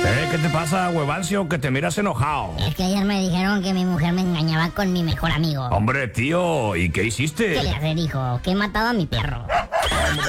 ¿Qué te pasa, huevancio? Que te miras enojado. Es que ayer me dijeron que mi mujer me engañaba con mi mejor amigo. Hombre, tío, ¿y qué hiciste? ¿Qué le hacer, hijo? Que he matado a mi perro.